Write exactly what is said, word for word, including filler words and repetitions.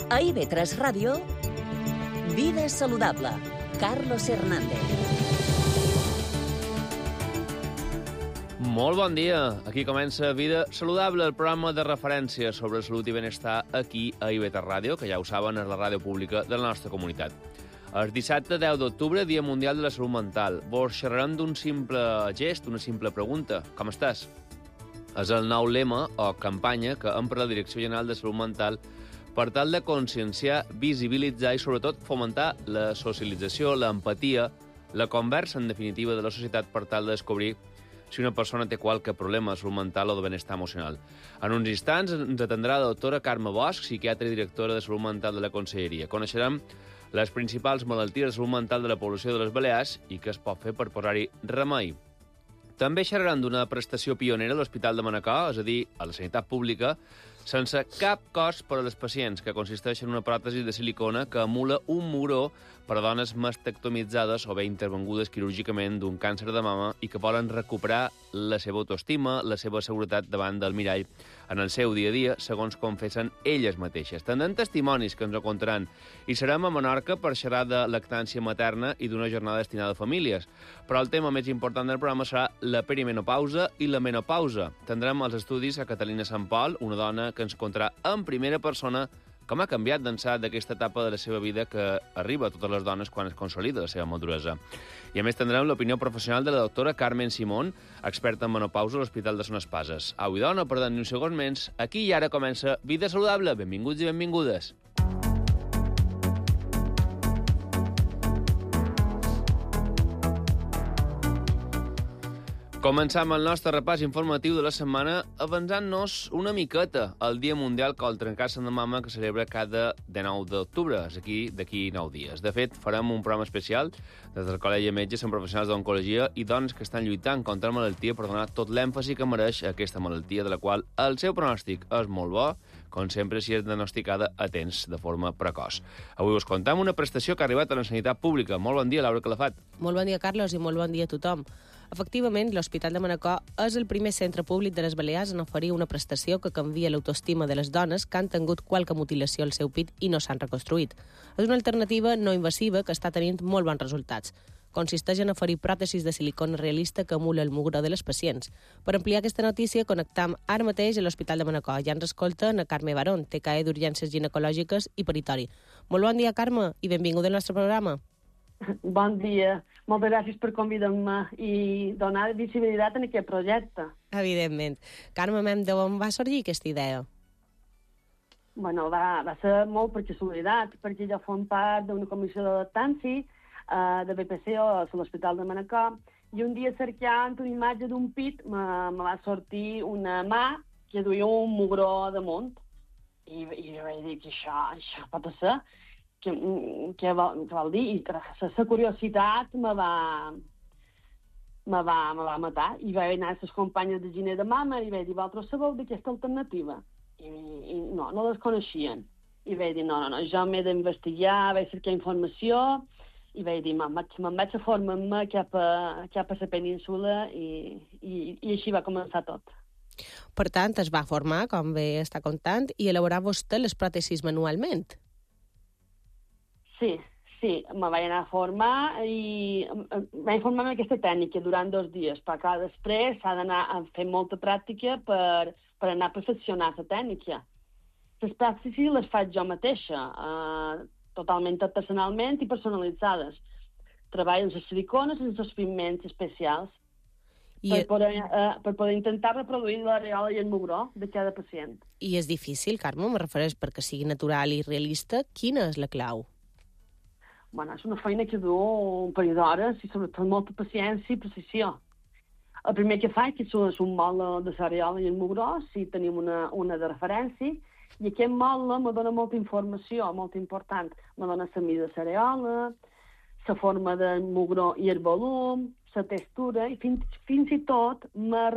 A I V tres Ràdio, Vida Saludable, Carlos Hernández. Molt bon dia. Aquí comença Vida Saludable, el programa de referència sobre salut i benestar aquí a I V tres Ràdio, que ja ho saben, és la ràdio pública de la nostra comunitat. El dissabte deu d'octubre, Dia Mundial de la Salut Mental. Vos xerrarem d'un simple gest, una simple pregunta. Com estàs? És el nou lema o campanya que empra la Direcció General de Salut Mental per tal de conscienciar, visibilitzar i, sobretot, fomentar la socialització, l'empatia, la conversa, en definitiva, de la societat per tal de descobrir si una persona té qualque problema de salut mental o de benestar emocional. En uns instants ens atendrà la doctora Carme Bosch, psiquiatra i directora de salut mental de la Conselleria. Coneixerem les principals malalties de salut mental de la població de les Balears i què es pot fer per posar-hi remei. També xerraran d'una prestació pionera a l'Hospital de Manacor, és a dir, a la sanitat pública, sense cap cost per a les pacients, que consisteix en una pròtesi de silicona que emula un mugró per a dones mastectomitzades o bé intervengudes quirúrgicament d'un càncer de mama i que volen recuperar la seva autoestima, la seva seguretat davant del mirall en el seu dia a dia, segons confessen elles mateixes. Tindran testimonis que ens ho contaran i serem a Menorca per xerrar de lactància materna i d'una jornada destinada a famílies. Però el tema més important del programa serà la perimenopausa i la menopausa. Tindrem als estudis a Catalina Sant Pol, una dona que ens contarà en primera persona com ha canviat d'ençà d'aquesta etapa de la seva vida que arriba a totes les dones quan es consolida la seva maduresa. I a més tindrem l'opinió professional de la doctora Carmen Simón, experta en menopausa a l'Hospital de Son Espases. Au i dona, per tant, ni un segon menys, aquí i ara comença Vida Saludable. Benvinguts i benvingudes. Començam el nostre repàs informatiu de la setmana avançant-nos una miqueta al Dia Mundial contra el Càncer de Mama que celebra cada dinou d'octubre, és aquí d'aquí nou dies. De fet, farem un programa especial des del Col·legi de Metges amb professionals d'oncologia i dones que estan lluitant contra la malaltia per donar tot l'èmfasi que mereix aquesta malaltia, de la qual el seu pronòstic és molt bo, com sempre si és diagnosticada a temps de forma precoç. Avui us contem una prestació que ha arribat a la sanitat pública. Molt bon dia, Laura Calafat. Molt bon dia, Carlos, i molt bon dia a tothom. Efectivament, l'Hospital de Manacor és el primer centre públic de les Balears en oferir una prestació que canvia l'autoestima de les dones que han tingut qualque mutilació al seu pit i no s'han reconstruït. És una alternativa no invasiva que està tenint molt bons resultats. Consisteix en oferir pròtesis de silicona realista que emula el mugró de les pacients. Per ampliar aquesta notícia, connectam ara mateix a l'Hospital de Manacor. Ja ens escolta na Carme Barón, T K E d'Urgències Ginecològiques i Peritori. Molt bon dia, Carme, i benvinguda al nostre programa. Bon dia. Moltes gràcies per convidar-me i donar visibilitat en aquest projecte. Evidentment. Carme, mem, d'on va sorgir aquesta idea? Bueno, va, va ser molt per casualitat, perquè jo fom part d'una comissió de lactància uh, de B P C O a l'Hospital de Manacor, i un dia cercant una imatge d'un pit me, me va sortir una mà que duia un mugró damunt. I, i jo vaig dir que això, això pot ser. Què, què, vol, què vol dir? I la curiositat me va, me va, me va matar. I vaig anar a les companyes de giner de mama i vaig dir, vosaltres sabeu d'aquesta alternativa? I, i no, no les coneixien. I vaig dir, no, no, no, jo m'he d'investigar, vaig cercar informació, i vaig dir, me'n vaig, me vaig a formar-me cap a, cap a la península i, i, i així va començar tot. Per tant, es va formar, com bé està contant, i elaborar vostè les pròtesis manualment. Sí, sí, me vaig anar a formar i vaig formar en aquesta tècnica durant dos dies, perquè després s'ha d'anar a fer molta pràctica per, per anar a perfeccionar la tècnica. Les pràctiques les faig jo mateixa, eh, totalment artesanalment i personalitzades. Treballo amb les silicones i els pigments especials I per, poder, eh, per poder intentar reproduir l'areola i el mugró de cada pacient. I és difícil, Carme, me refereix perquè sigui natural i realista. Quina és la clau? Bueno, és una feina que du un parell d'hores i sobretot molta paciència i precisió. El primer que faig és un mol de l'areola i el mugró, si tenim una, una de referència, i aquest mol me dona molta informació, molt important. Me dona la mida de l'areola, la forma del mugró i el volum, la textura, i fins, fins i tot me